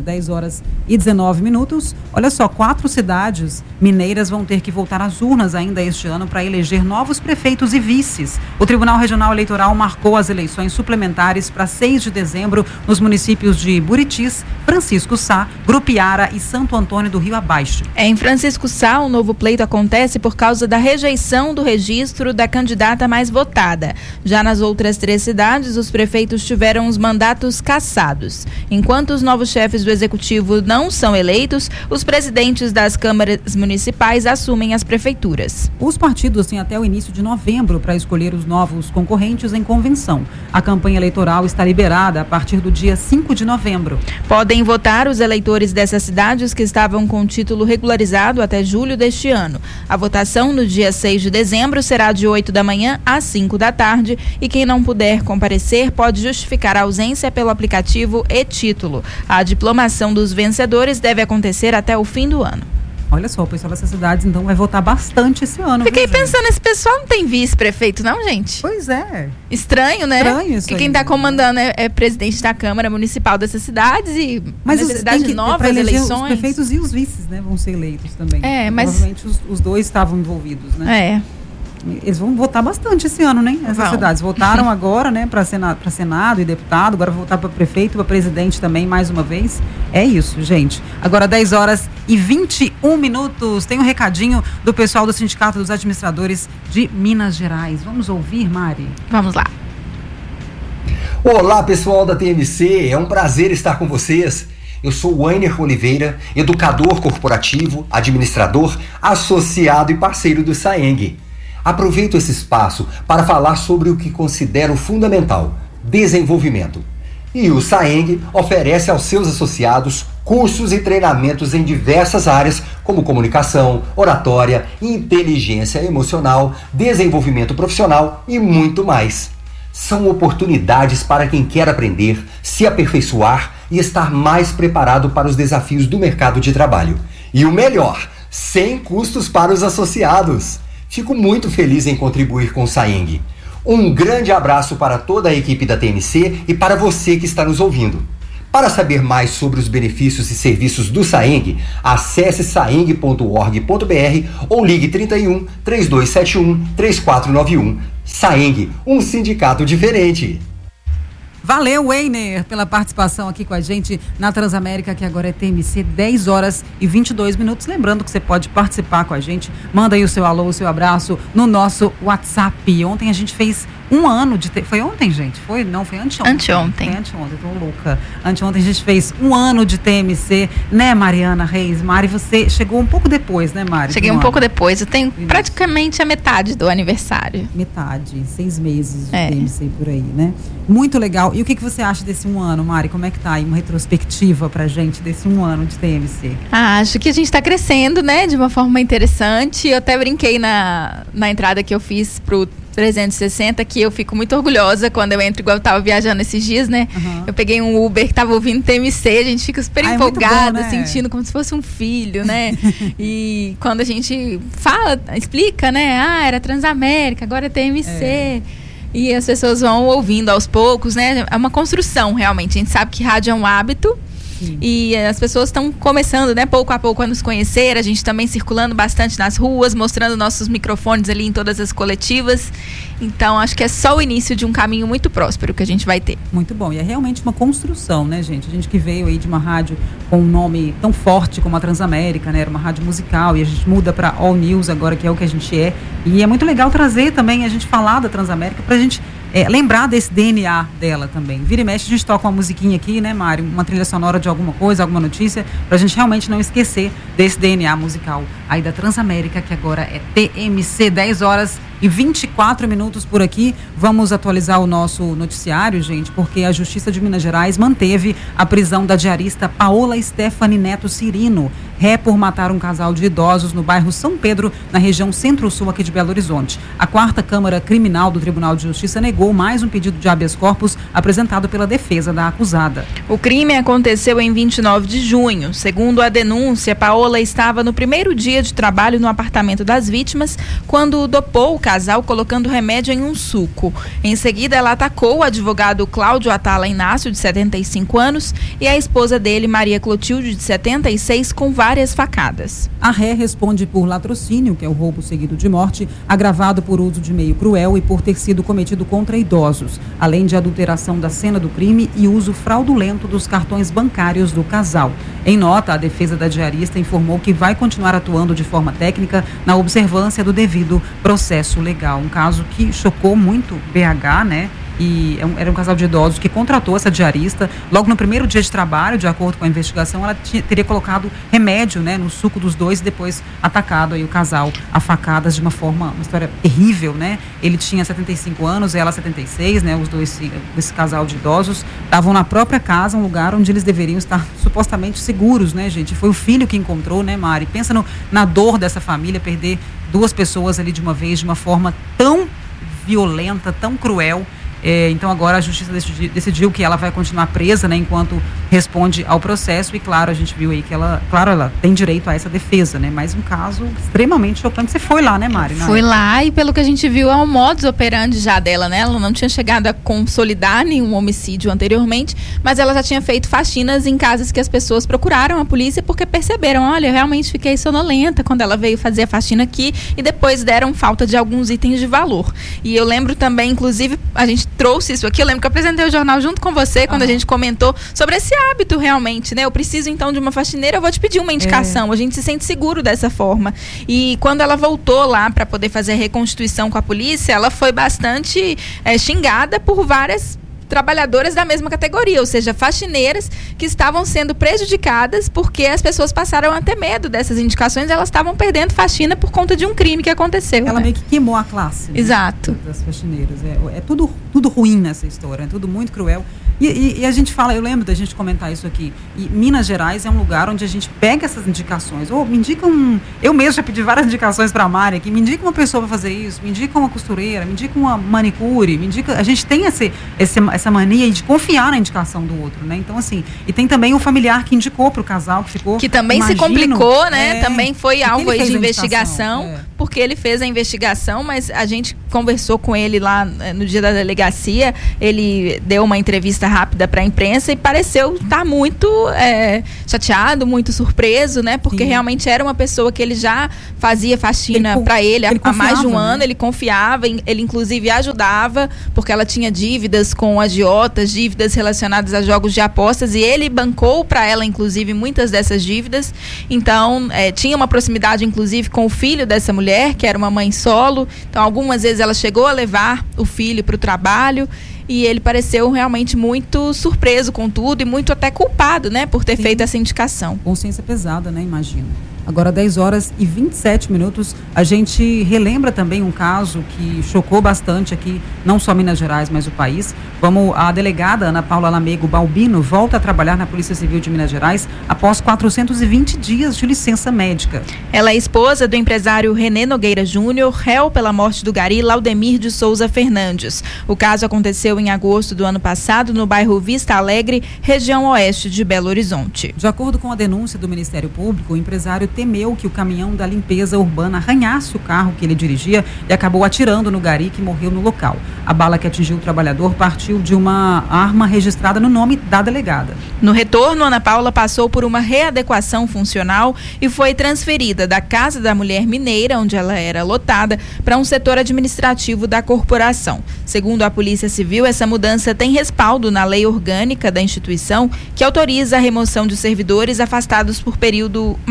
10h19. Olha só, 4 cidades mineiras vão ter que voltar às urnas ainda este ano para eleger novos prefeitos e vices. O Tribunal Regional Eleitoral marcou as eleições suplementares para 6 de dezembro nos municípios de Buritis, Francisco Sá, Grupiara e Santo Antônio do Rio Abaixo. Em Francisco Sá, o novo pleito acontece por causa da rejeição do registro da candidata mais votada. Já nas outras 3 cidades, os prefeitos tiveram os mandatos cassados. Enquanto os novos chefes do executivo não são eleitos, os presidentes das câmaras municipais assumem as prefeituras. Os partidos têm até o início de novembro para escolher os novos concorrentes em convenção. A campanha eleitoral está liberada a partir do dia 5 de novembro. Podem votar os eleitores dessas cidades que estavam com título regularizado até julho deste ano. A votação no dia 6 de dezembro será de 8 da manhã às 5 da tarde e quem não puder comparecer pode justificar a ausência pelo aplicativo e-título. A diplomação dos vencedores deve acontecer até o fim do ano. Olha só, o pessoal dessas cidades, então, vai votar bastante esse ano. Fiquei pensando, esse pessoal não tem vice-prefeito, não, gente? Pois é. Estranho, né? Estranho isso. E quem está comandando é presidente da Câmara Municipal dessas cidades e necessidade de novas eleições. Os prefeitos e os vices, né, vão ser eleitos também. Mas... Provavelmente os dois estavam envolvidos, né? Eles vão votar bastante esse ano, né? Essas cidades votaram agora, né? Para Senado e deputado, agora vão votar para prefeito, para presidente também, mais uma vez. É isso, gente. Agora 10h21. Tem um recadinho do pessoal do Sindicato dos Administradores de Minas Gerais. Vamos ouvir, Mari? Vamos lá. Olá, pessoal da TMC. É um prazer estar com vocês. Eu sou o Wainer Oliveira, educador corporativo, administrador, associado e parceiro do SAENG. Aproveito esse espaço para falar sobre o que considero fundamental: desenvolvimento. E o SAENG oferece aos seus associados cursos e treinamentos em diversas áreas, como comunicação, oratória, inteligência emocional, desenvolvimento profissional e muito mais. São oportunidades para quem quer aprender, se aperfeiçoar e estar mais preparado para os desafios do mercado de trabalho. E o melhor, sem custos para os associados. Fico muito feliz em contribuir com o SAENG. Um grande abraço para toda a equipe da TMC e para você que está nos ouvindo. Para saber mais sobre os benefícios e serviços do SAENG, acesse saeng.org.br ou ligue 31 3271 3491. SAENG, um sindicato diferente. Valeu, Weiner, pela participação aqui com a gente na Transamérica, que agora é TMC, 10h22. Lembrando que você pode participar com a gente. Manda aí o seu alô, o seu abraço no nosso WhatsApp. Ontem a gente fez 1 ano de... Foi ontem, gente? Foi? Não, foi anteontem. Anteontem. Foi anteontem, tô louca. Anteontem a gente fez 1 ano de TMC, né, Mariana Reis? Mari, você chegou um pouco depois, né, Mari? Cheguei um pouco depois. Eu tenho praticamente a metade do aniversário. Metade, 6 meses de TMC por aí, né? Muito legal. E o que você acha desse 1 ano, Mari? Como é que tá aí? Uma retrospectiva pra gente desse 1 ano de TMC. Acho que a gente tá crescendo, né? De uma forma interessante. Eu até brinquei na entrada que eu fiz pro 360, que eu fico muito orgulhosa quando eu entro, igual eu tava viajando esses dias, né? Uhum. Eu peguei um Uber que tava ouvindo TMC, a gente fica super empolgada, né? Sentindo como se fosse um filho, né? E quando a gente fala, explica, né? Era Transamérica, agora é TMC. E as pessoas vão ouvindo aos poucos, né? É uma construção, realmente. A gente sabe que rádio é um hábito. Sim. E as pessoas estão começando, né, pouco a pouco a nos conhecer, a gente também circulando bastante nas ruas, mostrando nossos microfones ali em todas as coletivas. Então, acho que é só o início de um caminho muito próspero que a gente vai ter. Muito bom. E é realmente uma construção, né, gente? A gente que veio aí de uma rádio com um nome tão forte como a Transamérica, né? Era uma rádio musical e a gente muda para All News agora, que é o que a gente é. E é muito legal trazer também, a gente falar da Transamérica pra gente lembrar desse DNA dela também. Vira e mexe, a gente toca uma musiquinha aqui, né, Mário? Uma trilha sonora de alguma coisa, alguma notícia, pra gente realmente não esquecer desse DNA musical aí da Transamérica, que agora é TMC, 10 horas e 24 minutos por aqui. Vamos atualizar o nosso noticiário, gente, porque a Justiça de Minas Gerais manteve a prisão da diarista Paola Stephanie Neto Cirino, ré por matar um casal de idosos no bairro São Pedro, na região centro-sul aqui de Belo Horizonte. A 4ª Câmara Criminal do Tribunal de Justiça negou mais um pedido de habeas corpus apresentado pela defesa da acusada. O crime aconteceu em 29 de junho. Segundo a denúncia, Paola estava no primeiro dia de trabalho no apartamento das vítimas quando dopou o casal colocando remédio em um suco. Em seguida, ela atacou o advogado Cláudio Atala Inácio, de 75 anos, e a esposa dele, Maria Clotilde, de 76, com várias facadas. A ré responde por latrocínio, que é o roubo seguido de morte, agravado por uso de meio cruel e por ter sido cometido contra idosos, além de adulteração da cena do crime e uso fraudulento dos cartões bancários do casal. Em nota, a defesa da diarista informou que vai continuar atuando de forma técnica na observância do devido processo legal. Um caso que chocou muito BH, né? E era um casal de idosos que contratou essa diarista. Logo no primeiro dia de trabalho, de acordo com a investigação, ela teria colocado remédio, né, no suco dos dois e depois atacado aí o casal a facadas de uma história terrível, né? Ele tinha 75 anos, ela 76, né? Os dois, esse casal de idosos, estavam na própria casa, um lugar onde eles deveriam estar supostamente seguros, né, gente? Foi o filho que encontrou, né, Mari? Pensa na dor dessa família, perder duas pessoas ali de uma vez, de uma forma tão violenta, tão cruel. Então agora a justiça decidiu que ela vai continuar presa, né, enquanto responde ao processo, e claro, a gente viu aí que ela tem direito a essa defesa, né, mas um caso extremamente chocante. Você foi lá, né, Mari? Foi lá, e pelo que a gente viu é o modus operandi já dela, né, ela não tinha chegado a consolidar nenhum homicídio anteriormente, mas ela já tinha feito faxinas em casas que as pessoas procuraram a polícia porque perceberam, olha, eu realmente fiquei sonolenta quando ela veio fazer a faxina aqui, e depois deram falta de alguns itens de valor. E eu lembro também, inclusive, a gente trouxe isso aqui, eu lembro que eu apresentei o jornal junto com você, quando a gente comentou sobre esse hábito realmente, né? Eu preciso então de uma faxineira, eu vou te pedir uma indicação. A gente se sente seguro dessa forma. E quando ela voltou lá para poder fazer a reconstituição com a polícia, ela foi bastante xingada por várias trabalhadoras da mesma categoria, ou seja, faxineiras que estavam sendo prejudicadas porque as pessoas passaram a ter medo dessas indicações, elas estavam perdendo faxina por conta de um crime que aconteceu. Ela meio que queimou a classe. Exato. Né, das faxineiras. É tudo ruim nessa história, é tudo muito cruel. E a gente fala, eu lembro da gente comentar isso aqui, e Minas Gerais é um lugar onde a gente pega essas indicações, me indica eu mesmo já pedi várias indicações para a Mari aqui, me indica uma pessoa para fazer isso, me indica uma costureira, me indica uma manicure, a gente tem essa mania de confiar na indicação do outro, né? Então, assim, e tem também o familiar que indicou para o casal, que ficou... Que também se complicou, né? Também foi alvo aí de investigação, porque ele fez a investigação, mas a gente conversou com ele lá no dia da delegacia, ele deu uma entrevista rápida para a imprensa e pareceu estar muito chateado, muito surpreso, né? Porque realmente era uma pessoa que ele já fazia faxina para ele há mais de um ano, ele confiava, ele inclusive ajudava, porque ela tinha dívidas com agiotas, dívidas relacionadas a jogos de apostas, e ele bancou para ela, inclusive, muitas dessas dívidas. Então, tinha uma proximidade, inclusive, com o filho dessa mulher, que era uma mãe solo. Então, algumas vezes ela chegou a levar o filho para o trabalho, e ele pareceu realmente muito surpreso com tudo e muito até culpado, né, por ter feito essa indicação. Consciência pesada, né, imagino. Agora, 10 horas e 27 minutos, a gente relembra também um caso que chocou bastante aqui, não só Minas Gerais, mas o país. A delegada Ana Paula Lamego Balbino volta a trabalhar na Polícia Civil de Minas Gerais após 420 dias de licença médica. Ela é esposa do empresário Renê Nogueira Júnior, réu pela morte do gari Laudemir de Souza Fernandes. O caso aconteceu em agosto do ano passado no bairro Vista Alegre, região oeste de Belo Horizonte. De acordo com a denúncia do Ministério Público, o empresário temeu que o caminhão da limpeza urbana arranhasse o carro que ele dirigia e acabou atirando no gari, que morreu no local. A bala que atingiu o trabalhador partiu de uma arma registrada no nome da delegada. No retorno, Ana Paula passou por uma readequação funcional e foi transferida da Casa da Mulher Mineira, onde ela era lotada, para um setor administrativo da corporação. Segundo a Polícia Civil, essa mudança tem respaldo na lei orgânica da instituição, que autoriza a remoção de servidores afastados por período maior do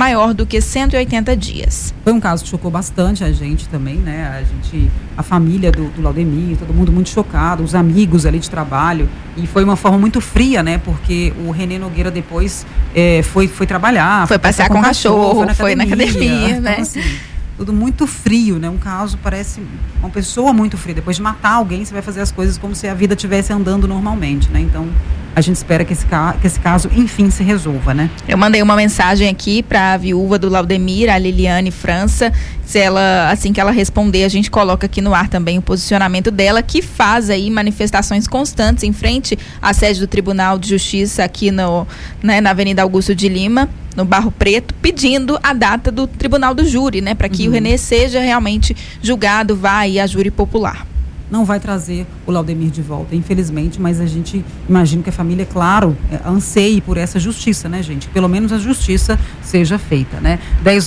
que 180 dias. Foi um caso que chocou bastante a gente também, né? A família do Laudemir, todo mundo muito chocado, os amigos ali de trabalho. E foi uma forma muito fria, né? Porque o René Nogueira depois foi trabalhar. Foi passear com o cachorro, foi na academia, né? Então, assim, tudo muito frio, né? Um caso parece uma pessoa muito fria. Depois de matar alguém, você vai fazer as coisas como se a vida estivesse andando normalmente, né? Então, a gente espera que esse caso, enfim, se resolva, né? Eu mandei uma mensagem aqui para a viúva do Laudemir, a Liliane França. Assim que ela responder, a gente coloca aqui no ar também o posicionamento dela, que faz aí manifestações constantes em frente à sede do Tribunal de Justiça aqui na Avenida Augusto de Lima, no Barro Preto, pedindo a data do Tribunal do Júri, né? Para que o René seja realmente julgado, vá aí a júri popular. Não vai trazer o Laudemir de volta, infelizmente, mas a gente imagina que a família, claro, anseie por essa justiça, né, gente? Pelo menos a justiça seja feita, né?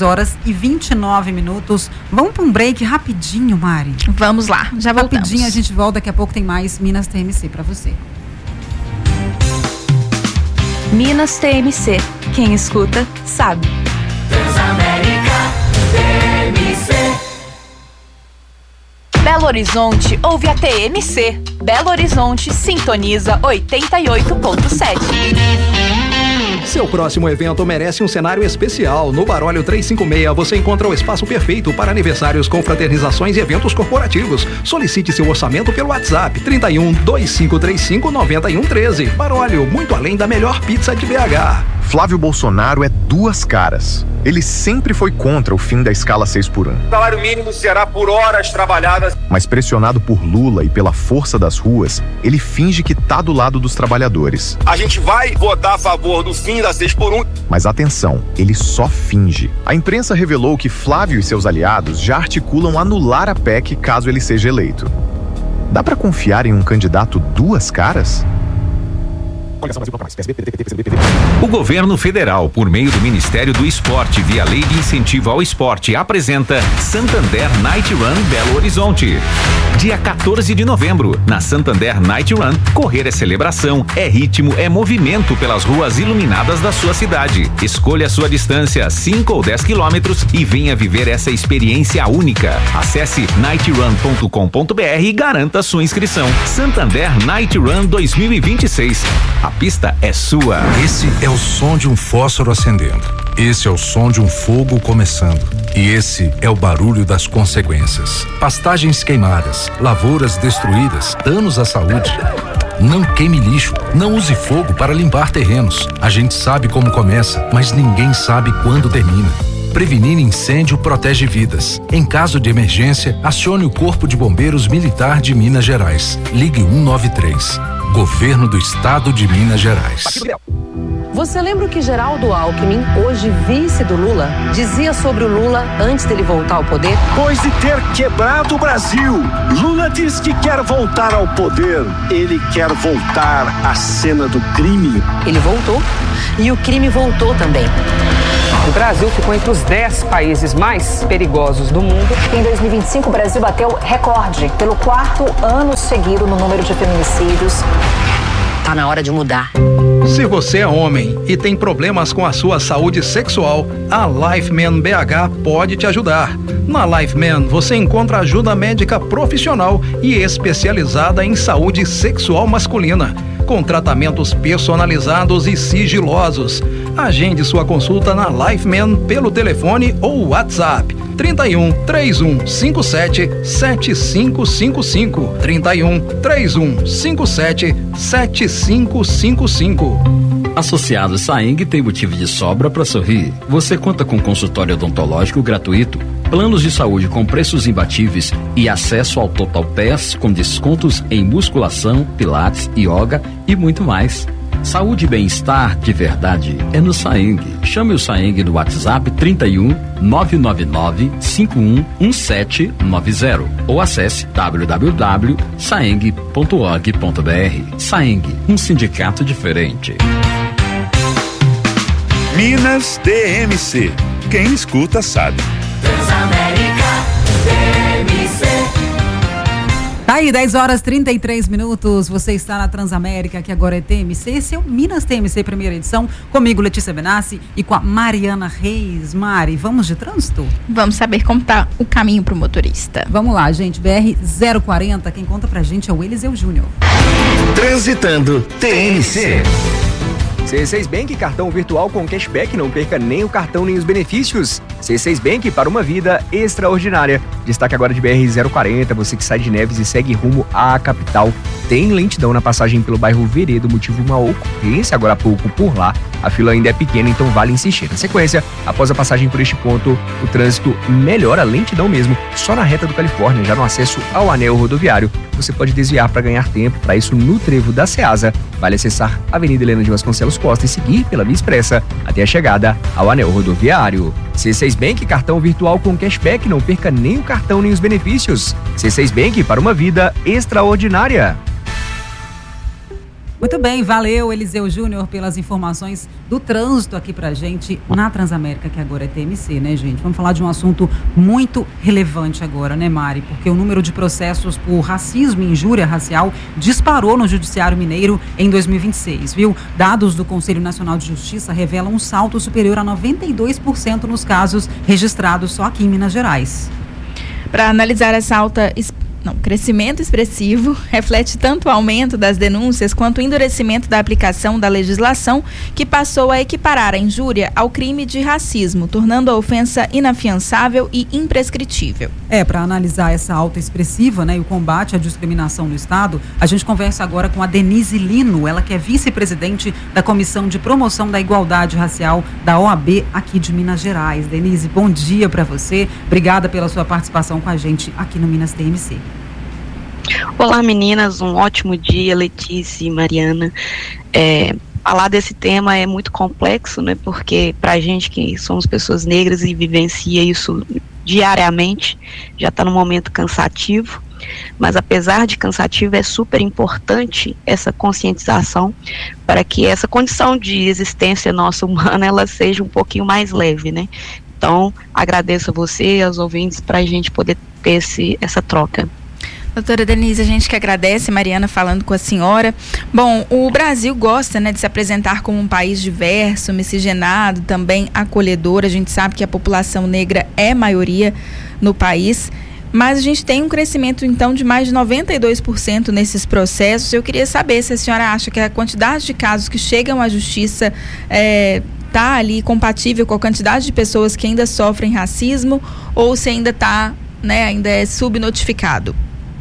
10h29. Vamos para um break rapidinho, Mari? Vamos lá, já voltamos. Rapidinho, a gente volta, daqui a pouco tem mais Minas TMC para você. Minas TMC. Quem escuta, sabe. Transamérica TMC. Belo Horizonte ouve a TMC. Belo Horizonte sintoniza 88.7. Seu próximo evento merece um cenário especial. No Baróleo 356 você encontra o espaço perfeito para aniversários, confraternizações e eventos corporativos. Solicite seu orçamento pelo WhatsApp 31 2535 9113. Baróleo, muito além da melhor pizza de BH. Flávio Bolsonaro é duas caras. Ele sempre foi contra o fim da escala 6x1. O salário mínimo será por horas trabalhadas. Mas pressionado por Lula e pela força das ruas, ele finge que tá do lado dos trabalhadores. A gente vai votar a favor do fim da 6x1. Mas atenção, ele só finge. A imprensa revelou que Flávio e seus aliados já articulam anular a PEC caso ele seja eleito. Dá pra confiar em um candidato duas caras? O governo federal, por meio do Ministério do Esporte, via Lei de Incentivo ao Esporte, apresenta Santander Night Run Belo Horizonte. Dia 14 de novembro, na Santander Night Run, correr é celebração, é ritmo, é movimento pelas ruas iluminadas da sua cidade. Escolha a sua distância, 5 ou 10 quilômetros, e venha viver essa experiência única. Acesse nightrun.com.br e garanta sua inscrição. Santander Night Run 2026. A pista é sua. Esse é o som de um fósforo acendendo. Esse é o som de um fogo começando. E esse é o barulho das consequências. Pastagens queimadas, lavouras destruídas, danos à saúde. Não queime lixo, não use fogo para limpar terrenos. A gente sabe como começa, mas ninguém sabe quando termina. Prevenir incêndio protege vidas. Em caso de emergência, acione o Corpo de Bombeiros Militar de Minas Gerais. Ligue 193. Governo do Estado de Minas Gerais. Você lembra o que Geraldo Alckmin, hoje vice do Lula, dizia sobre o Lula antes dele voltar ao poder? Depois de ter quebrado o Brasil, Lula diz que quer voltar ao poder. Ele quer voltar à cena do crime. Ele voltou e o crime voltou também. O Brasil ficou entre os 10 países mais perigosos do mundo. Em 2025, o Brasil bateu recorde pelo 4º ano seguido no número de feminicídios. Tá na hora de mudar. Se você é homem e tem problemas com a sua saúde sexual, a Lifeman BH pode te ajudar. Na Lifeman você encontra ajuda médica profissional e especializada em saúde sexual masculina, com tratamentos personalizados e sigilosos. Agende sua consulta na Lifeman pelo telefone ou WhatsApp 31 31 57 7555 31 31 57 7555. Associado Saeng tem motivo de sobra para sorrir. Você conta com consultório odontológico gratuito, planos de saúde com preços imbatíveis e acesso ao Total Pass com descontos em musculação, pilates, yoga e muito mais. Saúde e bem-estar de verdade é no Saeng. Chame o Saeng no WhatsApp 31 999 51 1790 ou acesse www.saeng.org.br. Saeng, um sindicato diferente. Minas TMC. Quem escuta sabe. Transamérica TMC. Tá aí, 10h33. Você está na Transamérica, que agora é TMC. Esse é o Minas TMC, primeira edição. Comigo, Letícia Benassi, e com a Mariana Reis. Mari, vamos de trânsito? Vamos saber como tá o caminho pro motorista. Vamos lá, gente. BR-040, quem conta pra gente é o Eliseu Júnior. Transitando TMC. C6 Bank, cartão virtual com cashback, não perca nem o cartão nem os benefícios. C6 Bank, para uma vida extraordinária. Destaque agora de BR-040, você que sai de Neves e segue rumo à capital. Tem lentidão na passagem pelo bairro Veredo, motivo uma ocorrência agora há pouco por lá. A fila ainda é pequena, então vale insistir. Na sequência, após a passagem por este ponto, o trânsito melhora, a lentidão mesmo, só na reta do Califórnia, já no acesso ao anel rodoviário. Você pode desviar para ganhar tempo, para isso no trevo da Ceasa. Vale acessar a Avenida Helena de Vasconcelos Costa e seguir pela Via Expressa até a chegada ao anel rodoviário. C6 Bank, cartão virtual com cashback, não perca nem o cartão nem os benefícios. C6 Bank, para uma vida extraordinária. Muito bem, valeu Eliseu Júnior pelas informações do trânsito aqui pra gente na Transamérica, que agora é TMC, né, gente? Vamos falar de um assunto muito relevante agora, né, Mari? Porque o número de processos por racismo e injúria racial disparou no Judiciário Mineiro em 2026, viu? Dados do Conselho Nacional de Justiça revelam um salto superior a 92% nos casos registrados só aqui em Minas Gerais. Para analisar essa crescimento expressivo reflete tanto o aumento das denúncias quanto o endurecimento da aplicação da legislação, que passou a equiparar a injúria ao crime de racismo, tornando a ofensa inafiançável e imprescritível. Para analisar essa alta expressiva, né, e o combate à discriminação no Estado, a gente conversa agora com a Denise Lino, ela que é vice-presidente da Comissão de Promoção da Igualdade Racial da OAB aqui de Minas Gerais. Denise, bom dia para você. Obrigada pela sua participação com a gente aqui no Minas TMC. Olá meninas, um ótimo dia, Letícia e Mariana. Falar desse tema é muito complexo, né? Porque pra gente que somos pessoas negras e vivencia isso diariamente, já está num momento cansativo, mas apesar de cansativo é super importante essa conscientização para que essa condição de existência nossa humana, ela seja um pouquinho mais leve, né? Então, agradeço a você e aos ouvintes para a gente poder ter essa troca. Doutora Denise, a gente que agradece, Mariana falando com a senhora. Bom, o Brasil gosta, né, de se apresentar como um país diverso, miscigenado, também acolhedor. A gente sabe que a população negra é maioria no país, mas a gente tem um crescimento, então, de mais de 92% nesses processos. Eu queria saber se a senhora acha que a quantidade de casos que chegam à justiça está ali compatível com a quantidade de pessoas que ainda sofrem racismo, ou se ainda está, né, ainda é subnotificado.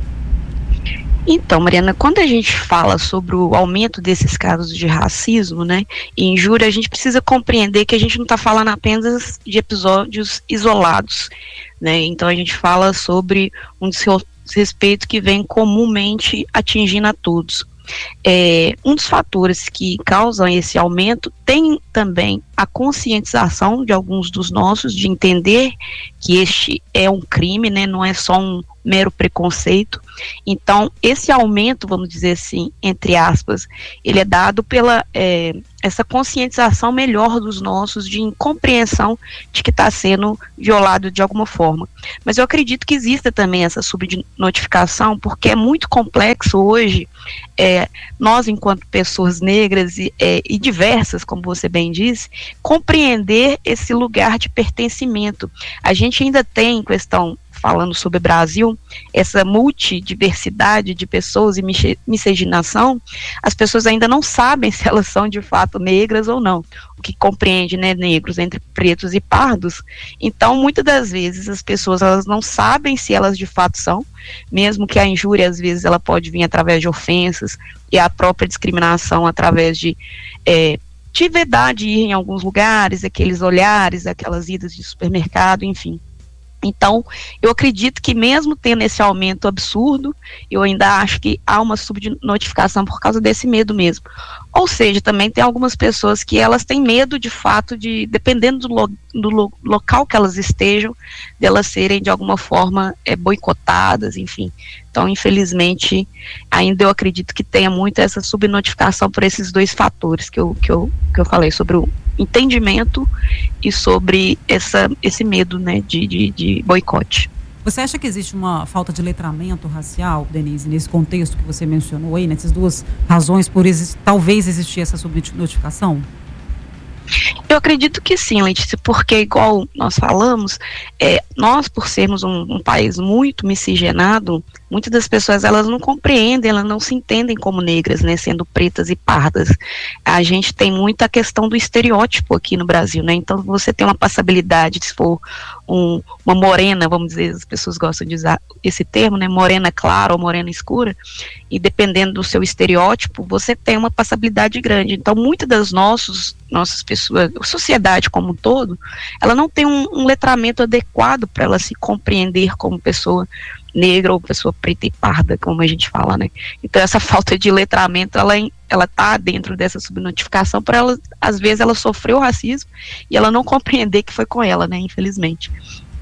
Então, Mariana, quando a gente fala sobre o aumento desses casos de racismo, né, e injúria, a gente precisa compreender que a gente não está falando apenas de episódios isolados, né? Então a gente fala sobre um desrespeito que vem comumente atingindo a todos. Um dos fatores que causam esse aumento tem também a conscientização de alguns dos nossos, de entender que este é um crime, né, não é só um mero preconceito. Então, esse aumento, vamos dizer assim, entre aspas, ele é dado pela essa conscientização melhor dos nossos, de incompreensão de que está sendo violado de alguma forma. Mas eu acredito que exista também essa subnotificação, porque é muito complexo hoje, nós enquanto pessoas negras e diversas, como você bem disse, compreender esse lugar de pertencimento. A gente ainda tem em questão, falando sobre o Brasil, essa multidiversidade de pessoas e miscigenação, as pessoas ainda não sabem se elas são de fato negras ou não, o que compreende, né, negros entre pretos e pardos. Então, muitas das vezes as pessoas, elas não sabem se elas de fato são, mesmo que a injúria às vezes ela pode vir através de ofensas e a própria discriminação através de vedar de ir em alguns lugares, aqueles olhares, aquelas idas de supermercado, enfim. Então, eu acredito que mesmo tendo esse aumento absurdo, eu ainda acho que há uma subnotificação por causa desse medo mesmo. Ou seja, também tem algumas pessoas que elas têm medo de fato de, dependendo do local que elas estejam, de elas serem de alguma forma boicotadas, enfim. Então, infelizmente, ainda eu acredito que tenha muito essa subnotificação por esses dois fatores que eu falei, sobre o entendimento e sobre esse medo, né, de boicote. Você acha que existe uma falta de letramento racial, Denise, nesse contexto que você mencionou aí, nessas duas razões por talvez existir essa subnotificação? Eu acredito que sim, Letícia, porque igual nós falamos, nós por sermos um país muito miscigenado, muitas das pessoas elas não compreendem, elas não se entendem como negras, né, sendo pretas e pardas. A gente tem muita questão do estereótipo aqui no Brasil, né, então você tem uma passabilidade, se for uma morena, vamos dizer, as pessoas gostam de usar esse termo, né, morena clara ou morena escura, e dependendo do seu estereótipo, você tem uma passabilidade grande. Então muitas das nossas pessoas, a sociedade como um todo, ela não tem um letramento adequado para ela se compreender como pessoa negra ou pessoa preta e parda, como a gente fala, né? Então essa falta de letramento, ela tá dentro dessa subnotificação, para ela, às vezes ela sofreu racismo e ela não compreender que foi com ela, né, infelizmente.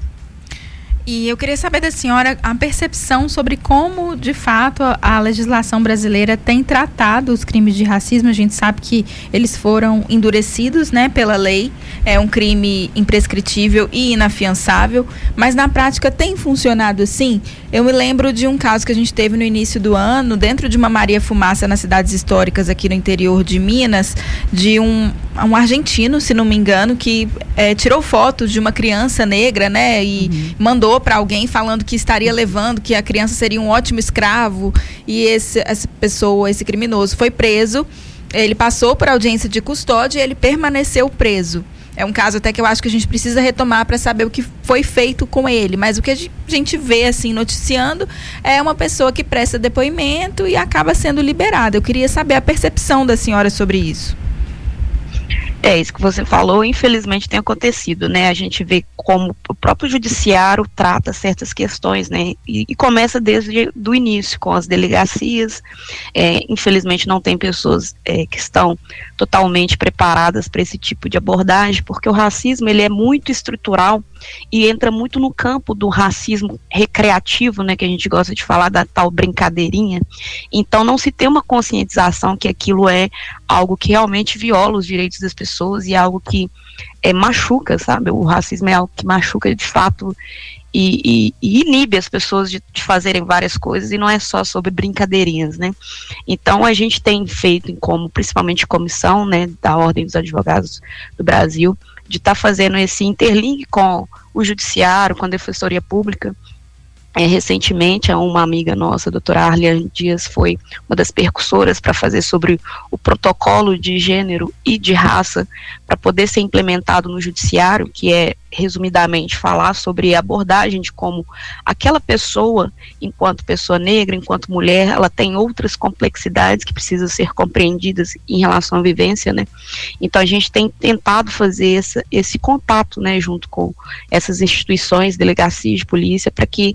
E eu queria saber da senhora a percepção sobre como, de fato, a legislação brasileira tem tratado os crimes de racismo. A gente sabe que eles foram endurecidos, né, pela lei. É um crime imprescritível e inafiançável, mas na prática tem funcionado assim? Eu me lembro de um caso que a gente teve no início do ano, dentro de uma Maria Fumaça nas cidades históricas aqui no interior de Minas, de um argentino, se não me engano, que tirou fotos de uma criança negra, né, e mandou para alguém falando que estaria levando, que a criança seria um ótimo escravo, e essa pessoa, esse criminoso, foi preso. Ele passou por audiência de custódia e ele permaneceu preso. É um caso até que eu acho que a gente precisa retomar para saber o que foi feito com ele, mas o que a gente vê assim noticiando é uma pessoa que presta depoimento e acaba sendo liberada. Eu queria saber a percepção da senhora sobre isso. Isso que você falou, infelizmente tem acontecido, né? A gente vê como o próprio judiciário trata certas questões, né? E começa desde o início, com as delegacias. Infelizmente não tem pessoas que estão totalmente preparadas para esse tipo de abordagem, porque o racismo, ele é muito estrutural e entra muito no campo do racismo recreativo, né, que a gente gosta de falar, da tal brincadeirinha. Então não se tem uma conscientização que aquilo é algo que realmente viola os direitos das pessoas e algo que machuca, sabe? O racismo é algo que machuca de fato e inibe as pessoas de fazerem várias coisas, e não é só sobre brincadeirinhas, né? Então a gente tem feito, principalmente comissão, né, da Ordem dos Advogados do Brasil, de estar fazendo esse interlink com o judiciário, com a Defensoria Pública. Recentemente, uma amiga nossa, a doutora Arliane Dias, foi uma das percussoras para fazer sobre o protocolo de gênero e de raça para poder ser implementado no judiciário, que é, resumidamente, falar sobre a abordagem de como aquela pessoa, enquanto pessoa negra, enquanto mulher, ela tem outras complexidades que precisam ser compreendidas em relação à vivência, né? Então a gente tem tentado fazer esse contato, né, junto com essas instituições, delegacias de polícia, para que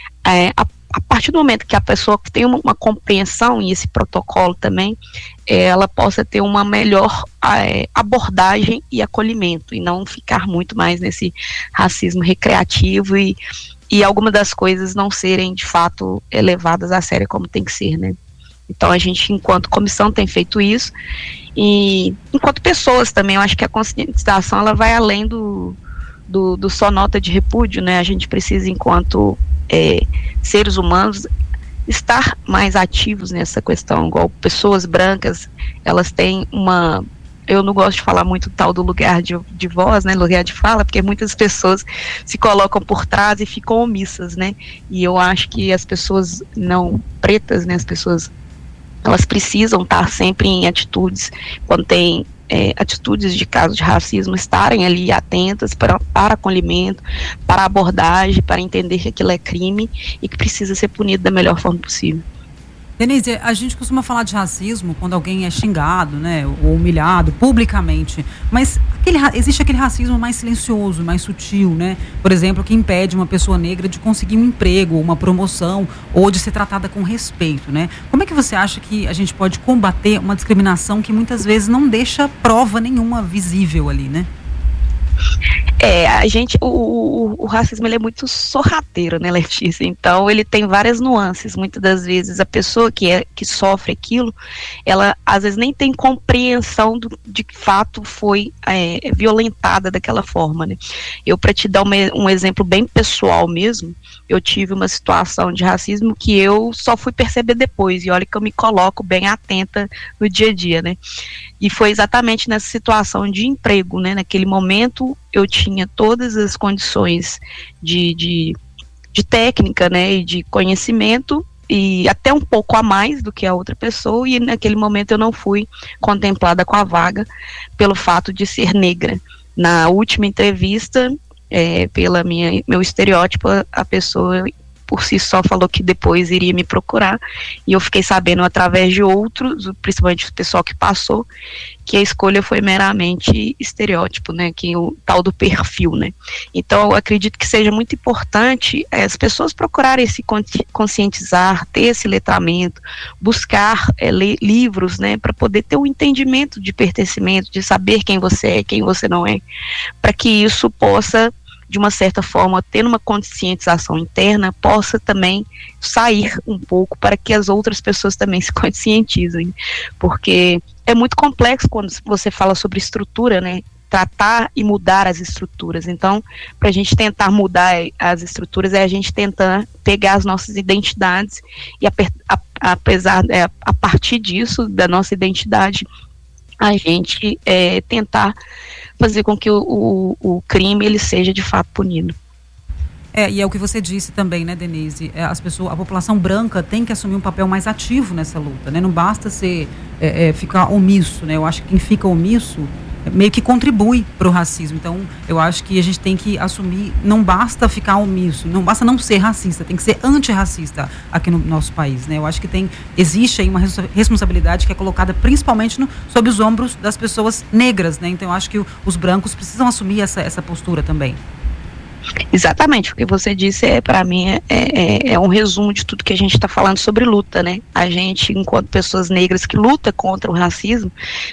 a partir do momento que a pessoa tem uma compreensão e esse protocolo também, ela possa ter uma melhor abordagem e acolhimento, e não ficar muito mais nesse racismo recreativo e algumas das coisas não serem de fato levadas a sério como tem que ser, né? Então a gente, enquanto comissão, tem feito isso, e enquanto pessoas também, eu acho que a conscientização ela vai além do só nota de repúdio, né? A gente precisa, enquanto seres humanos, estar mais ativos nessa questão. Igual pessoas brancas, elas têm eu não gosto de falar muito tal do lugar de voz, né, lugar de fala, porque muitas pessoas se colocam por trás e ficam omissas, né, e eu acho que as pessoas não pretas, né, as pessoas, elas precisam estar sempre em atitudes, quando tem atitudes de caso de racismo, estarem ali atentas para acolhimento, para abordagem, para entender que aquilo é crime e que precisa ser punido da melhor forma possível. Denise, a gente costuma falar de racismo quando alguém é xingado, né, ou humilhado publicamente, mas existe aquele racismo mais silencioso, mais sutil, né? Por exemplo, que impede uma pessoa negra de conseguir um emprego, uma promoção, ou de ser tratada com respeito, né? Como é que você acha que a gente pode combater uma discriminação que muitas vezes não deixa prova nenhuma visível ali, né? O racismo ele é muito sorrateiro, né, Letícia? Então ele tem várias nuances. Muitas das vezes a pessoa que sofre aquilo, ela às vezes nem tem compreensão de que fato foi violentada daquela forma, né? Para te dar um exemplo bem pessoal mesmo, eu tive uma situação de racismo que eu só fui perceber depois, e olha que eu me coloco bem atenta no dia a dia, né? E foi exatamente nessa situação de emprego, né? Naquele momento eu tinha todas as condições de técnica, né? E de conhecimento, e até um pouco a mais do que a outra pessoa, e naquele momento eu não fui contemplada com a vaga pelo fato de ser negra. Na última entrevista, pela meu estereótipo, a pessoa por si só falou que depois iria me procurar, e eu fiquei sabendo através de outros, principalmente o pessoal que passou, que a escolha foi meramente estereótipo, né, que o tal do perfil, né. Então eu acredito que seja muito importante as pessoas procurarem se conscientizar, ter esse letramento, buscar ler livros, né, para poder ter um entendimento de pertencimento, de saber quem você é, quem você não é, para que isso possa, de uma certa forma, tendo uma conscientização interna, possa também sair um pouco para que as outras pessoas também se conscientizem, porque é muito complexo quando você fala sobre estrutura, né, tratar e mudar as estruturas. Então, para a gente tentar mudar as estruturas, a gente tentar pegar as nossas identidades e a partir disso, da nossa identidade, a gente tentar fazer com que o crime ele seja de fato punido. E é o que você disse também, né, Denise? A população branca tem que assumir um papel mais ativo nessa luta, né? Não basta ficar omisso, né? Eu acho que quem fica omisso meio que contribui para o racismo. Então, eu acho que a gente tem que assumir, não basta ficar omisso, não basta não ser racista, tem que ser antirracista aqui no nosso país, né? Eu acho que existe aí uma responsabilidade que é colocada principalmente sob os ombros das pessoas negras, né? Então, eu acho que os brancos precisam assumir essa postura também. Exatamente, o que você disse para mim é um resumo de tudo que a gente está falando sobre luta, né? A gente, enquanto pessoas negras que luta contra o racismo,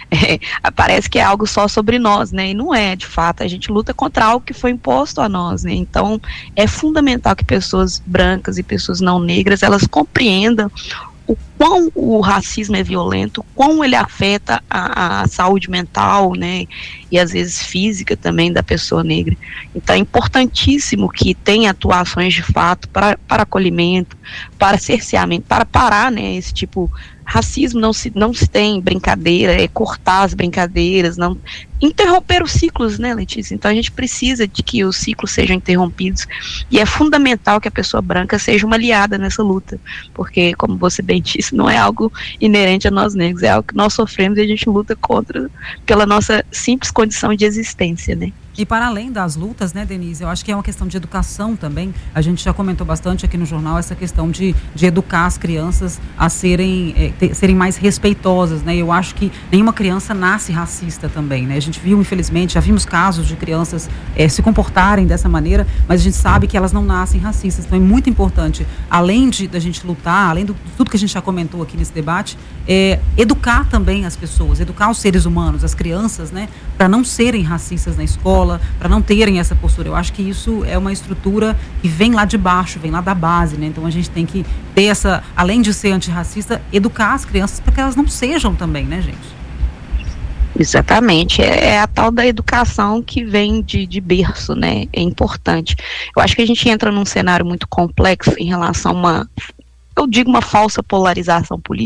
parece que é algo só sobre nós, né? E não é, de fato, a gente luta contra algo que foi imposto a nós, né? Então, é fundamental que pessoas brancas e pessoas não negras, elas compreendam o quão o racismo é violento, quão ele afeta a saúde mental, né, e às vezes física também da pessoa negra. Então é importantíssimo que tenha atuações de fato para acolhimento, para cerceamento, para parar, né, esse tipo racismo. Não se tem brincadeira, cortar as brincadeiras, não interromper os ciclos, né, Letícia? Então a gente precisa de que os ciclos sejam interrompidos, e é fundamental que a pessoa branca seja uma aliada nessa luta, porque, como você bem disse, não é algo inerente a nós negros, é algo que nós sofremos e a gente luta contra pela nossa simples condição de existência, né? E para além das lutas, né, Denise, eu acho que é uma questão de educação também. A gente já comentou bastante aqui no jornal essa questão de educar as crianças a serem mais respeitosas, né? Eu acho que nenhuma criança nasce racista também, né? A gente viu, infelizmente, já vimos casos de crianças se comportarem dessa maneira, mas a gente sabe que elas não nascem racistas. Então é muito importante, além da gente lutar, além de tudo que a gente já comentou aqui nesse debate, educar também as pessoas, educar os seres humanos, as crianças, né, para não serem racistas na escola, para não terem essa postura. Eu acho que isso é uma estrutura que vem lá de baixo, vem lá da base, né? Então a gente tem que ter além de ser antirracista, educar as crianças para que elas não sejam também, né, gente? Exatamente, é a tal da educação que vem de berço, né? É importante. Eu acho que a gente entra num cenário muito complexo em relação a uma falsa polarização política,